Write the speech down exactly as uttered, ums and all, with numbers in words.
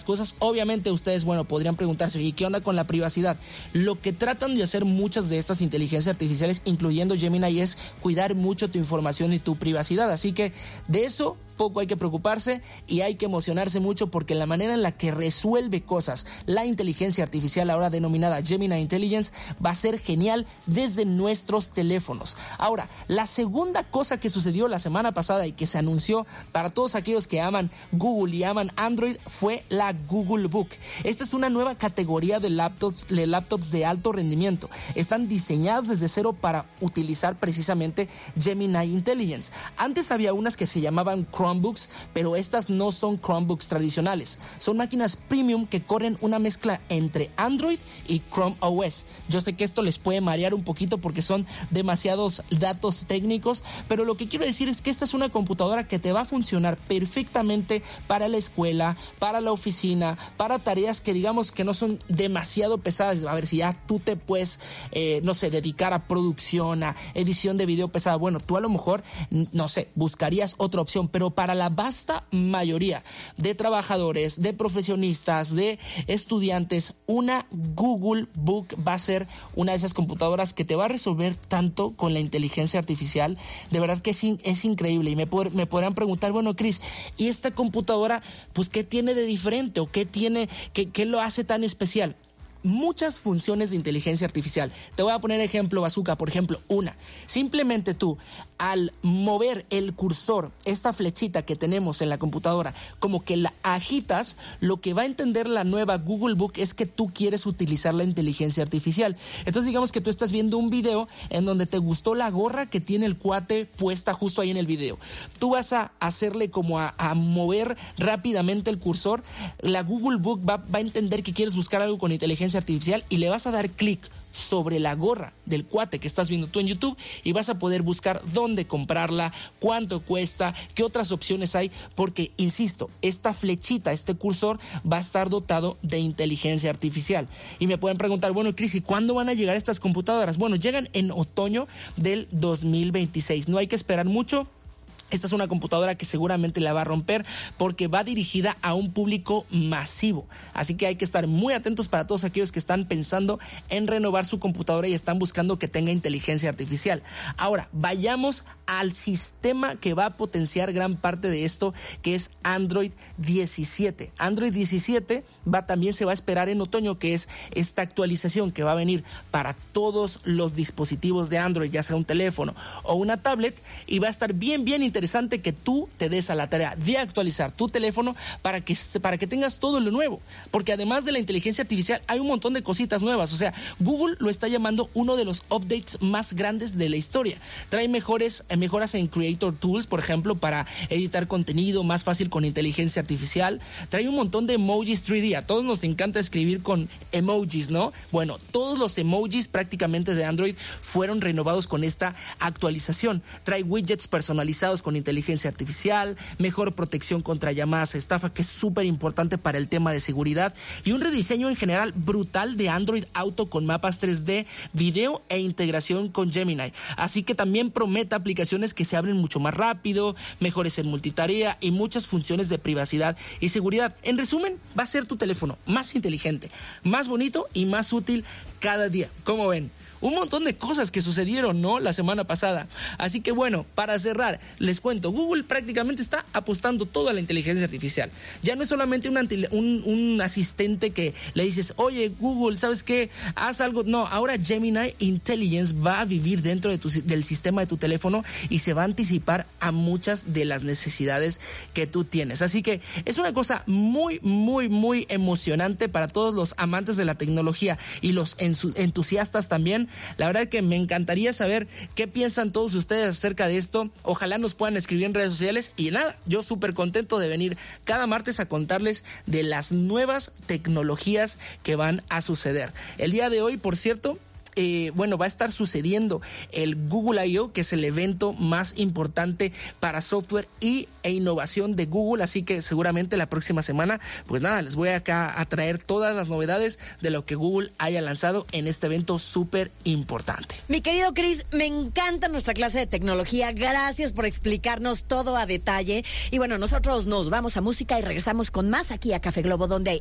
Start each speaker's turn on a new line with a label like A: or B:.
A: cosas. Obviamente ustedes, bueno, podrían preguntarse, ¿y qué onda con la privacidad? Lo que tratan de hacer muchas de estas inteligencias artificiales, incluyendo Gemini, es cuidar mucho tu información y tu privacidad. Así que de eso poco hay que preocuparse y hay que emocionarse mucho, porque la manera en la que resuelve cosas la inteligencia artificial, ahora denominada Gemini Intelligence, va a ser genial desde nuestros teléfonos. Ahora, la segunda cosa que sucedió la semana pasada y que se anunció para todos aquellos que aman Google y aman Android fue la Google Book. Esta es una nueva categoría de laptops, de laptops de alto rendimiento. Están diseñados desde cero para utilizar precisamente Gemini Intelligence. Antes había unas que se llamaban Chrome Chromebooks, pero estas no son Chromebooks tradicionales. Son máquinas premium que corren una mezcla entre Android y Chrome O S. Yo sé que esto les puede marear un poquito porque son demasiados datos técnicos, pero lo que quiero decir es que esta es una computadora que te va a funcionar perfectamente para la escuela, para la oficina, para tareas que digamos que no son demasiado pesadas. A ver, si ya tú te puedes, eh, no sé, dedicar a producción, a edición de video pesada, bueno, tú a lo mejor, no sé, buscarías otra opción, pero para la vasta mayoría de trabajadores, de profesionistas, de estudiantes, una Google Book va a ser una de esas computadoras que te va a resolver tanto con la inteligencia artificial. De verdad que es, in, es increíble. Y me, pod- me podrán preguntar, bueno, Chris, ¿y esta computadora, pues qué tiene de diferente o qué tiene, qué, qué lo hace tan especial? Muchas funciones de inteligencia artificial. Te voy a poner ejemplo, Bazooka, por ejemplo, una. Simplemente tú, al mover el cursor, esta flechita que tenemos en la computadora, como que la agitas, lo que va a entender la nueva Google Book es que tú quieres utilizar la inteligencia artificial. Entonces digamos que tú estás viendo un video en donde te gustó la gorra que tiene el cuate puesta justo ahí en el video. Tú vas a hacerle como a, a mover rápidamente el cursor. La Google Book va, va a entender que quieres buscar algo con inteligencia artificial y le vas a dar clic sobre la gorra del cuate que estás viendo tú en YouTube y vas a poder buscar dónde comprarla, cuánto cuesta, qué otras opciones hay, porque, insisto, esta flechita, este cursor va a estar dotado de inteligencia artificial. Y me pueden preguntar, bueno, Cris, ¿y cuándo van a llegar estas computadoras? Bueno, llegan en otoño del dos mil veintiséis, no hay que esperar mucho. Esta es una computadora que seguramente la va a romper porque va dirigida a un público masivo. Así que hay que estar muy atentos para todos aquellos que están pensando en renovar su computadora y están buscando que tenga inteligencia artificial. Ahora, vayamos al sistema que va a potenciar gran parte de esto, que es Android diecisiete. Android diecisiete va, también se va a esperar en otoño, que es esta actualización que va a venir para todos los dispositivos de Android, ya sea un teléfono o una tablet, y va a estar bien, bien interesante. Interesante que tú te des a la tarea de actualizar tu teléfono para que, para que tengas todo lo nuevo, porque además de la inteligencia artificial hay un montón de cositas nuevas. O sea, Google lo está llamando uno de los updates más grandes de la historia. Trae mejores, mejoras en Creator Tools, por ejemplo, para editar contenido más fácil con inteligencia artificial. Trae un montón de emojis tres D. A todos nos encanta escribir con emojis, ¿no? Bueno, todos los emojis prácticamente de Android fueron renovados con esta actualización. Trae widgets personalizados con inteligencia artificial, mejor protección contra llamadas a estafa, que es súper importante para el tema de seguridad, y un rediseño en general brutal de Android Auto con mapas tres D, video e integración con Gemini. Así que también promete aplicaciones que se abren mucho más rápido, mejores en multitarea y muchas funciones de privacidad y seguridad. En resumen, va a ser tu teléfono más inteligente, más bonito y más útil cada día. ¿Cómo ven? Un montón de cosas que sucedieron, ¿no?, la semana pasada. Así que bueno, para cerrar, les cuento, Google prácticamente está apostando todo a la inteligencia artificial. Ya no es solamente un, un, un asistente que le dices, oye Google, ¿sabes qué? Haz algo. No, ahora Gemini Intelligence va a vivir dentro de tu, del sistema de tu teléfono y se va a anticipar a muchas de las necesidades que tú tienes. Así que es una cosa muy, muy, muy emocionante para todos los amantes de la tecnología y los entusiastas también. La verdad es que me encantaría saber qué piensan todos ustedes acerca de esto. Ojalá nos puedan escribir en redes sociales. Y nada, yo súper contento de venir cada martes a contarles de las nuevas tecnologías que van a suceder. El día de hoy, por cierto, eh, bueno, va a estar sucediendo el Google I O, que es el evento más importante para software y, e innovación de Google, así que seguramente la próxima semana, pues nada, les voy acá a traer todas las novedades de lo que Google haya lanzado en este evento súper importante.
B: Mi querido Chris, me encanta nuestra clase de tecnología, gracias por explicarnos todo a detalle, y bueno, nosotros nos vamos a música y regresamos con más aquí a Café Globo, donde